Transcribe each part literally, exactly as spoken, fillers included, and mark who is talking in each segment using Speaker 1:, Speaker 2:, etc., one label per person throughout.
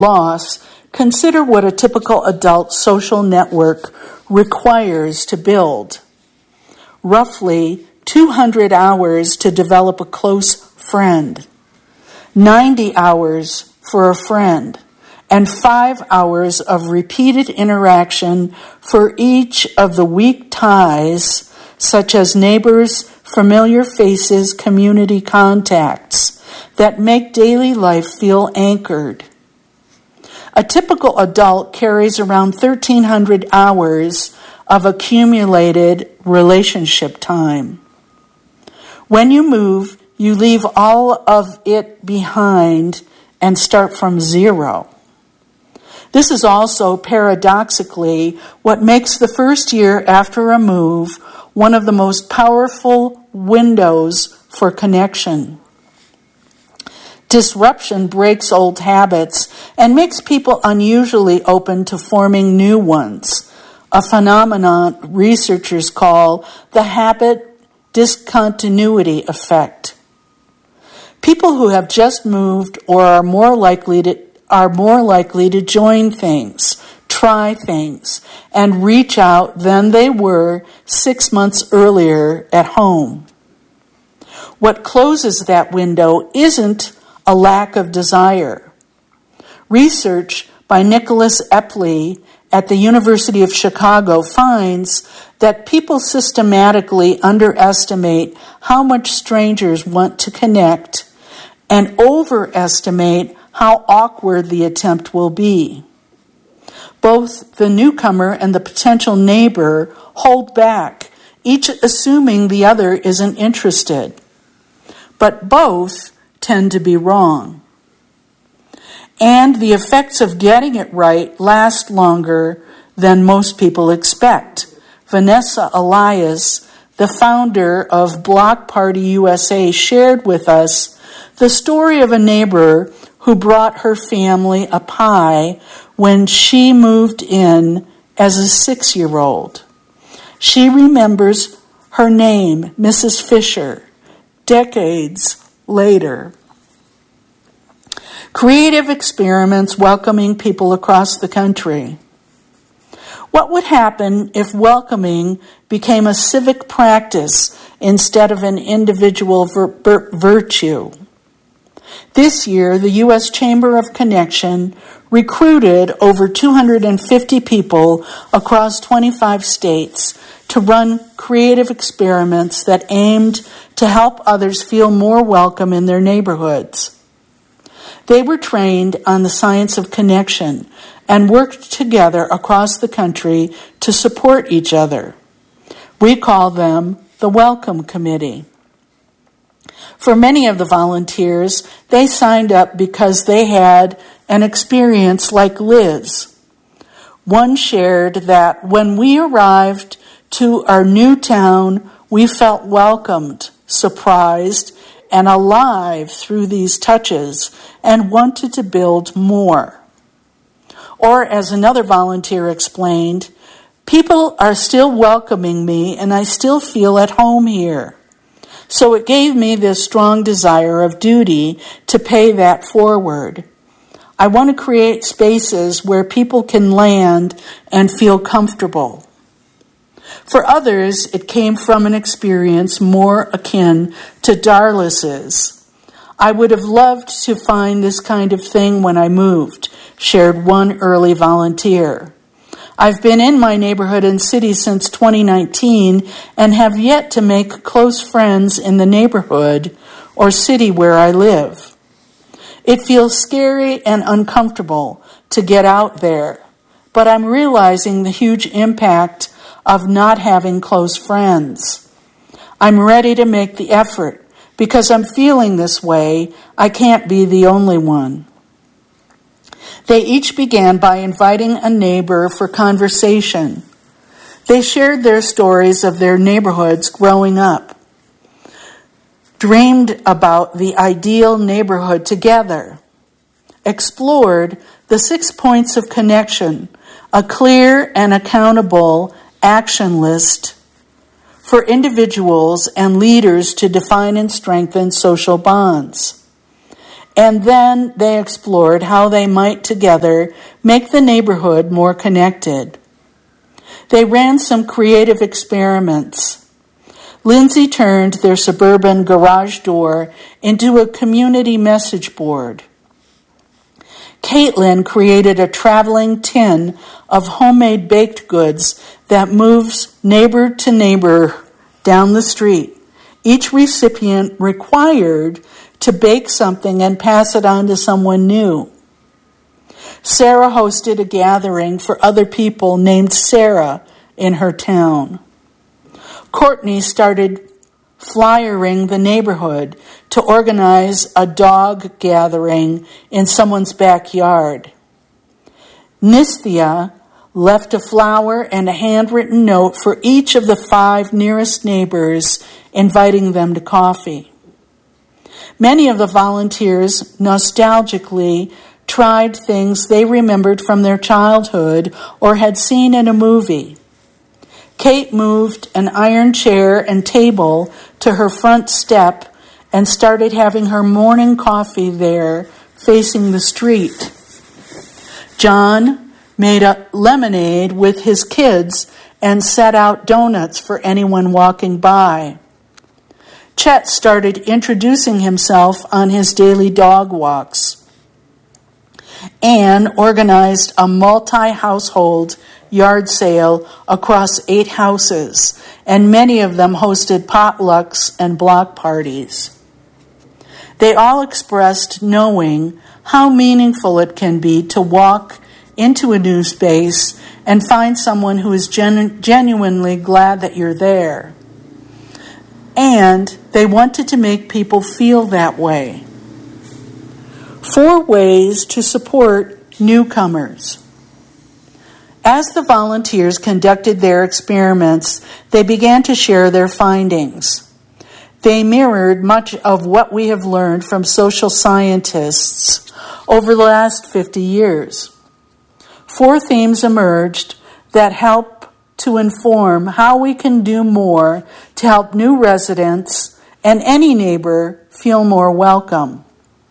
Speaker 1: loss, consider what a typical adult social network requires to build. Roughly two hundred hours to develop a close friend, ninety hours for a friend, and five hours of repeated interaction for each of the weak ties, such as neighbors, familiar faces, community contacts, that make daily life feel anchored. A typical adult carries around thirteen hundred hours of accumulated relationship time. When you move, you leave all of it behind and start from zero. This is also, paradoxically, what makes the first year after a move one of the most powerful windows for connection. Disruption breaks old habits and makes people unusually open to forming new ones, a phenomenon researchers call the habit discontinuity effect. People who have just moved or are more likely to are more likely to join things, try things, and reach out than they were six months earlier at home. What closes that window isn't a lack of desire. Research by Nicholas Epley at the University of Chicago finds that people systematically underestimate how much strangers want to connect and overestimate how awkward the attempt will be. Both the newcomer and the potential neighbor hold back, each assuming the other isn't interested. But both tend to be wrong. And the effects of getting it right last longer than most people expect. Vanessa Elias, the founder of Block Party U S A, shared with us the story of a neighbor who brought her family a pie when she moved in as a six-year-old. She remembers her name, Missus Fisher, decades later. Creative experiments welcoming people across the country. What would happen if welcoming became a civic practice instead of an individual vir- vir- virtue? This year, the U S Chamber of Connection recruited over two hundred fifty people across twenty-five states to run creative experiments that aimed to help others feel more welcome in their neighborhoods. They were trained on the science of connection and worked together across the country to support each other. We call them the Welcome Committee. For many of the volunteers, they signed up because they had an experience like Liz. One shared that when we arrived to our new town, we felt welcomed, surprised, and alive through these touches and wanted to build more. Or, as another volunteer explained, people are still welcoming me and I still feel at home here. So it gave me this strong desire of duty to pay that forward. I want to create spaces where people can land and feel comfortable. For others, it came from an experience more akin to Darlis's. I would have loved to find this kind of thing when I moved, shared one early volunteer. I've been in my neighborhood and city since twenty nineteen and have yet to make close friends in the neighborhood or city where I live. It feels scary and uncomfortable to get out there, but I'm realizing the huge impact of not having close friends. I'm ready to make the effort because I'm feeling this way. I can't be the only one. They each began by inviting a neighbor for conversation. They shared their stories of their neighborhoods growing up, dreamed about the ideal neighborhood together, explored the six points of connection, a clear and accountable action list for individuals and leaders to define and strengthen social bonds. and then they explored how they might together make the neighborhood more connected. They ran some creative experiments. Lindsay turned their suburban garage door into a community message board. Caitlin created a traveling tin of homemade baked goods that moves neighbor to neighbor down the street. Each recipient required to bake something and pass it on to someone new. Sarah hosted a gathering for other people named Sarah in her town. Courtney started flyering the neighborhood to organize a dog gathering in someone's backyard. Nisthia left a flower and a handwritten note for each of the five nearest neighbors, inviting them to coffee. Many of the volunteers nostalgically tried things they remembered from their childhood or had seen in a movie. Kate moved an iron chair and table to her front step and started having her morning coffee there, facing the street. John made a lemonade with his kids and set out donuts for anyone walking by. Chet started introducing himself on his daily dog walks. Anne organized a multi-household yard sale across eight houses, and many of them hosted potlucks and block parties. They all expressed knowing how meaningful it can be to walk into a new space and find someone who is genu- genuinely glad that you're there. And they wanted to make people feel that way. Four ways to support newcomers. As the volunteers conducted their experiments, they began to share their findings. They mirrored much of what we have learned from social scientists over the last fifty years. Four themes emerged that help to inform how we can do more to help new residents and any neighbor feel more welcome.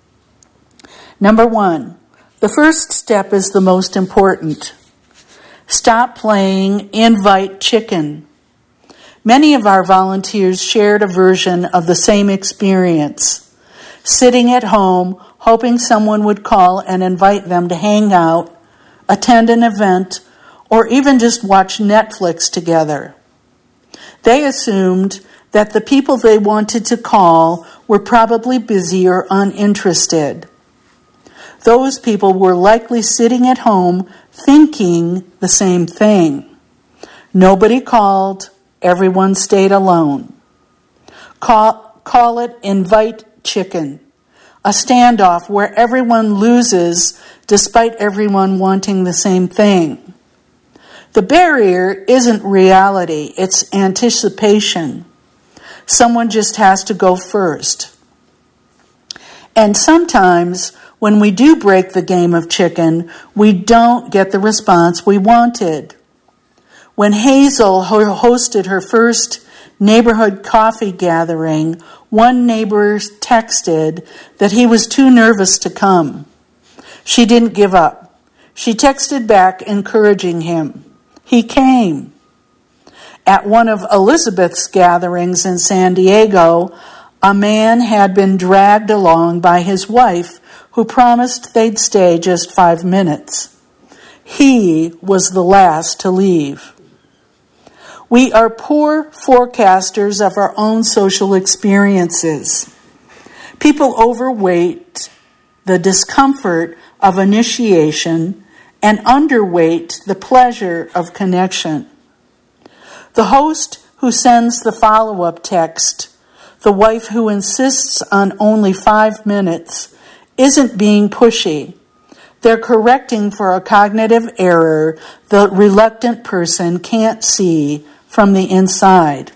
Speaker 1: Number one, the first step is the most important. Stop playing invite chicken. Many of our volunteers shared a version of the same experience, sitting at home, hoping someone would call and invite them to hang out, attend an event, or even just watch Netflix together. They assumed that the people they wanted to call were probably busy or uninterested. Those people were likely sitting at home thinking the same thing. Nobody called, everyone stayed alone. Call, call it invite chicken, a standoff where everyone loses despite everyone wanting the same thing. The barrier isn't reality, it's anticipation. Someone just has to go first. And sometimes when we do break the game of chicken, we don't get the response we wanted. When Hazel hosted her first neighborhood coffee gathering, one neighbor texted that he was too nervous to come. She didn't give up. She texted back encouraging him. He came. At one of Elizabeth's gatherings in San Diego, a man had been dragged along by his wife, who promised they'd stay just five minutes. He was the last to leave. We are poor forecasters of our own social experiences. People overweight the discomfort of initiation and underweight the pleasure of connection. The host who sends the follow-up text, the wife who insists on only five minutes, isn't being pushy. They're correcting for a cognitive error the reluctant person can't see from the inside.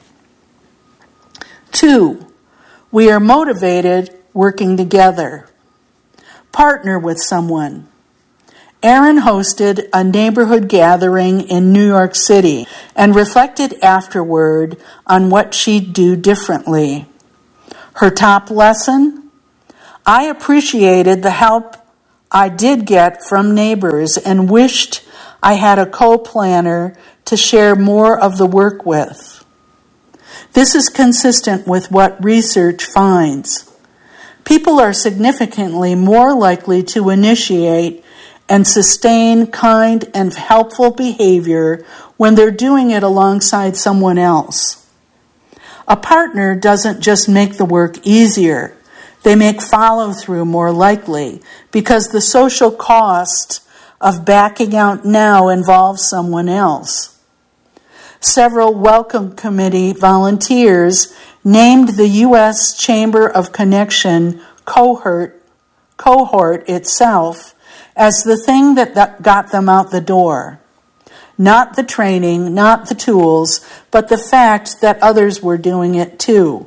Speaker 1: Two, we are motivated working together. Partner with someone. Erin hosted a neighborhood gathering in New York City and reflected afterward on what she'd do differently. Her top lesson? I appreciated the help I did get from neighbors and wished I had a co-planner to share more of the work with. This is consistent with what research finds. People are significantly more likely to initiate and sustain kind and helpful behavior when they're doing it alongside someone else. A partner doesn't just make the work easier. They make follow-through more likely because the social cost of backing out now involves someone else. Several Welcome Committee volunteers named the U S Chamber of Connection cohort, cohort itself as the thing that got them out the door. Not the training, not the tools, but the fact that others were doing it too.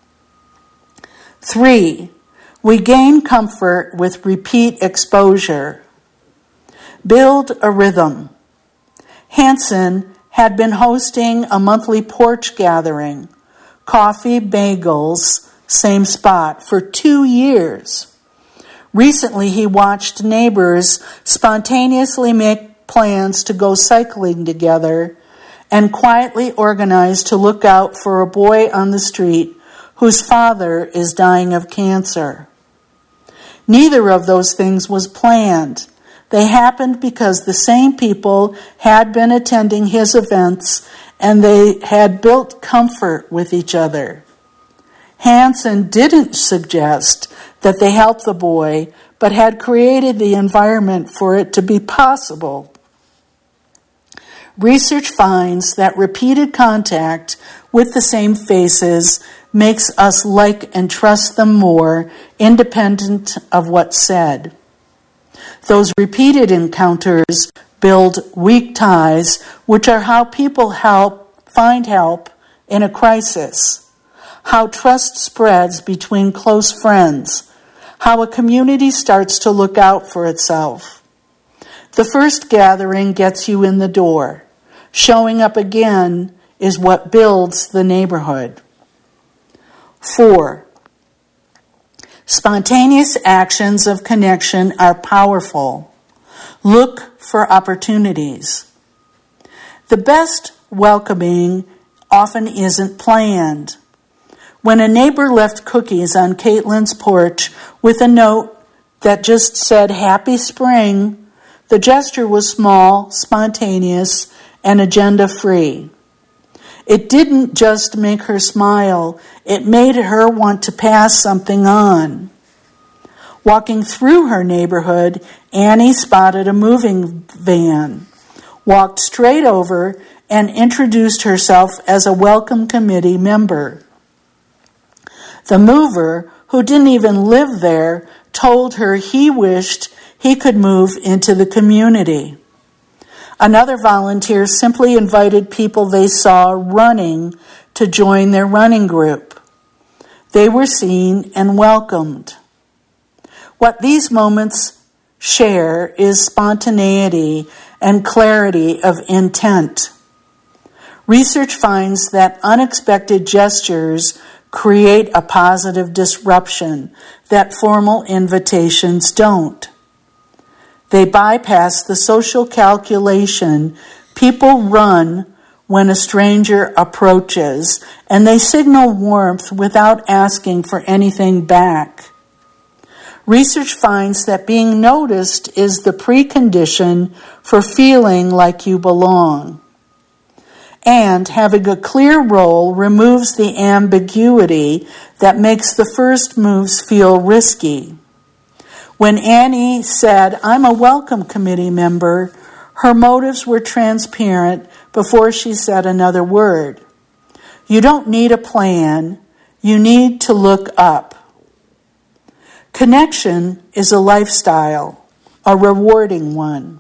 Speaker 1: Three, we gain comfort with repeat exposure. Build a rhythm. Hanson had been hosting a monthly porch gathering, coffee, bagels, same spot, for two years. Recently, he watched neighbors spontaneously make plans to go cycling together and quietly organize to look out for a boy on the street whose father is dying of cancer. Neither of those things was planned. They happened because the same people had been attending his events and they had built comfort with each other. Hanson didn't suggest that they help the boy, but had created the environment for it to be possible. Research finds that repeated contact with the same faces makes us like and trust them more, independent of what's said. Those repeated encounters build weak ties, which are how people help find help in a crisis, how trust spreads between close friends, how a community starts to look out for itself. The first gathering gets you in the door. Showing up again is what builds the neighborhood. Four, spontaneous actions of connection are powerful. Look for opportunities. The best welcoming often isn't planned. When a neighbor left cookies on Caitlin's porch with a note that just said, "Happy Spring," the gesture was small, spontaneous, and agenda-free. It didn't just make her smile, it made her want to pass something on. Walking through her neighborhood, Annie spotted a moving van, walked straight over, and introduced herself as a Welcome Committee member. The mover, who didn't even live there, told her he wished he could move into the community. Another volunteer simply invited people they saw running to join their running group. They were seen and welcomed. What these moments share is spontaneity and clarity of intent. Research finds that unexpected gestures create a positive disruption that formal invitations don't. They bypass the social calculation people run when a stranger approaches, and they signal warmth without asking for anything back. Research finds that being noticed is the precondition for feeling like you belong. And having a clear role removes the ambiguity that makes the first moves feel risky. When Annie said, "I'm a Welcome Committee member," her motives were transparent before she said another word. You don't need a plan. You need to look up. Connection is a lifestyle, a rewarding one.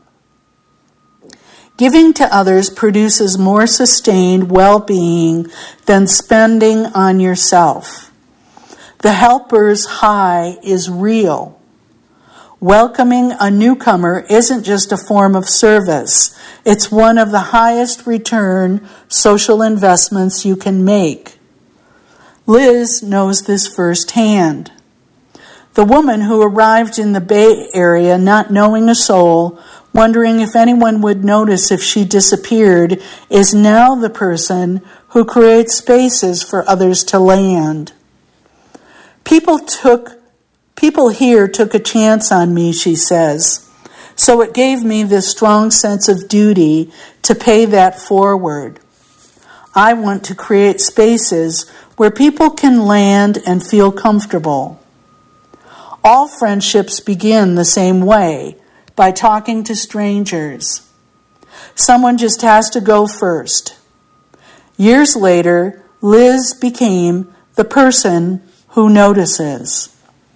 Speaker 1: Giving to others produces more sustained well-being than spending on yourself. The helper's high is real. Welcoming a newcomer isn't just a form of service. It's one of the highest return social investments you can make. Liz knows this firsthand. The woman who arrived in the Bay Area not knowing a soul, wondering if anyone would notice if she disappeared, is now the person who creates spaces for others to land. People took, people here took a chance on me, she says, so it gave me this strong sense of duty to pay that forward. I want to create spaces where people can land and feel comfortable. All friendships begin the same way, by talking to strangers. Someone just has to go first. Years later, Liz became the person who notices.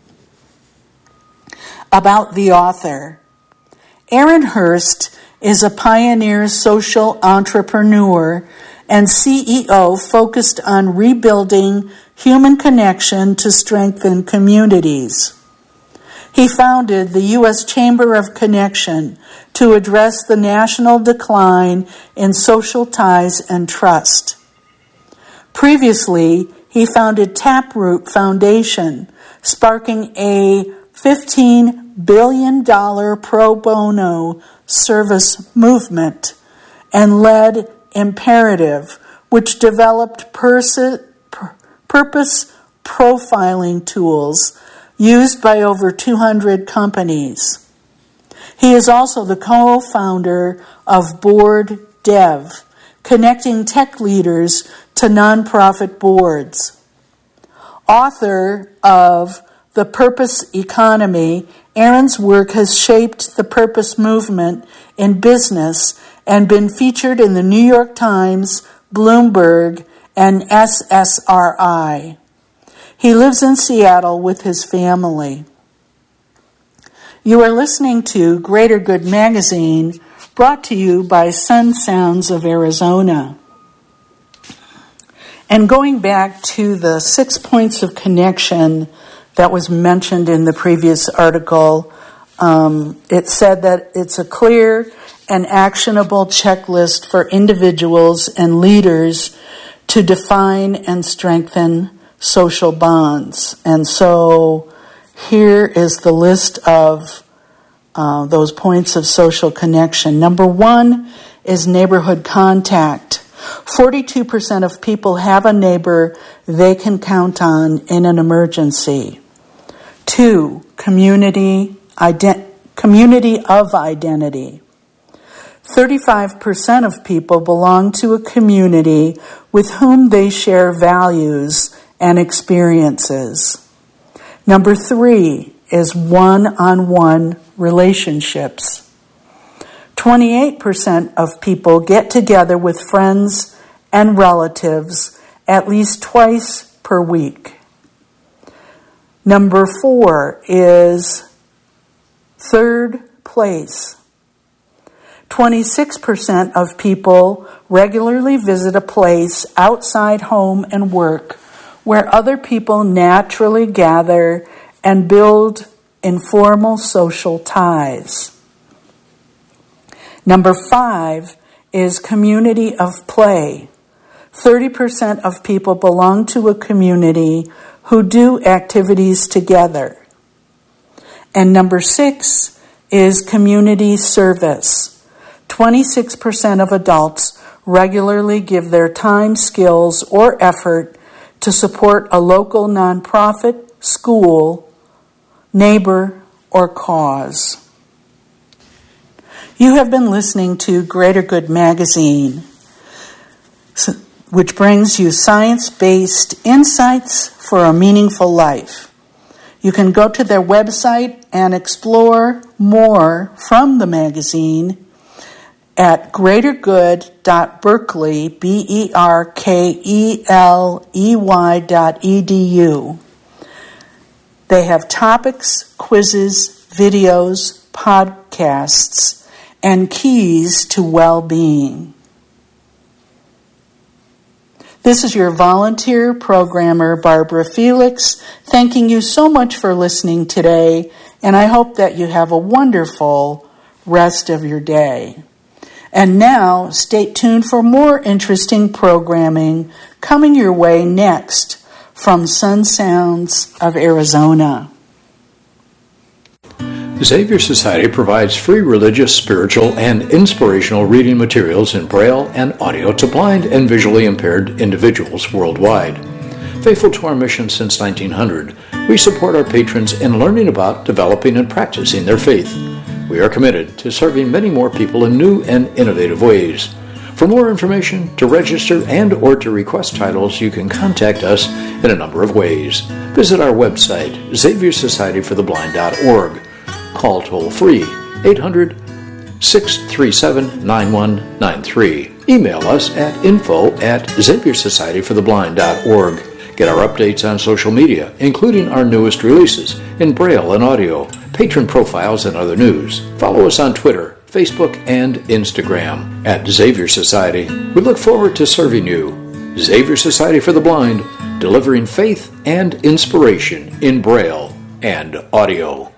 Speaker 1: About the author. Aaron Hurst is a pioneer social entrepreneur and C E O focused on rebuilding human connection to strengthen communities. He founded the U S Chamber of Connection to address the national decline in social ties and trust. Previously, he founded Taproot Foundation, sparking a fifteen billion dollars pro bono service movement, and led Imperative, which developed pers- purpose profiling tools used by over two hundred companies. He is also the co-founder of Board Dev, connecting tech leaders to nonprofit boards. Author of The Purpose Economy, Aaron's work has shaped the purpose movement in business and been featured in the New York Times, Bloomberg, and S S R I. He lives in Seattle with his family. You are listening to Greater Good Magazine, brought to you by Sun Sounds of Arizona. And going back to the six points of connection that was mentioned in the previous article, um, it said that it's a clear and actionable checklist for individuals and leaders to define and strengthen social bonds. And so here is the list of uh, those points of social connection. Number one is neighborhood contact. forty-two percent of people have a neighbor they can count on in an emergency. Two, community, ident- community of identity. thirty-five percent of people belong to a community with whom they share values and experiences. Number three is one-on-one relationships. twenty-eight percent of people get together with friends and relatives at least twice per week. Number four is third place. twenty-six percent of people regularly visit a place outside home and work where other people naturally gather and build informal social ties. Number five is community of play. thirty percent of people belong to a community who do activities together. And number six is community service. twenty-six percent of adults regularly give their time, skills, or effort to support a local nonprofit, school, neighbor, or cause. You have been listening to Greater Good Magazine, which brings you science-based insights for a meaningful life. You can go to their website and explore more from the magazine at greater good dot berkeley, B E R K E L E Y dot E D U. They have topics, quizzes, videos, podcasts, and keys to well-being. This is your volunteer programmer, Barbara Felix, thanking you so much for listening today, and I hope that you have a wonderful rest of your day. And now, stay tuned for more interesting programming coming your way next from Sun Sounds of Arizona.
Speaker 2: Xavier Society provides free religious, spiritual, and inspirational reading materials in Braille and audio to blind and visually impaired individuals worldwide. Faithful to our mission since nineteen hundred, we support our patrons in learning about, developing, and practicing their faith. We are committed to serving many more people in new and innovative ways. For more information, to register, and or to request titles, you can contact us in a number of ways. Visit our website, xavier society for the blind dot org. Call toll-free eight hundred, six three seven, nine one nine three. Email us at info at xavier society for the blind dot org. Get our updates on social media, including our newest releases in Braille and audio, patron profiles, and other news. Follow us on Twitter, Facebook, and Instagram at Xavier Society. We look forward to serving you. Xavier Society for the Blind, delivering faith and inspiration in Braille and audio.